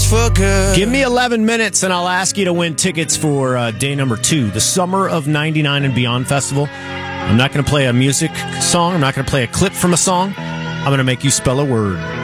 for good. Give me 11 minutes and I'll ask you to win tickets for day number 2, the Summer of 99 and Beyond Festival. I'm not going to play a music song. I'm not going to play a clip from a song. I'm going to make you spell a word.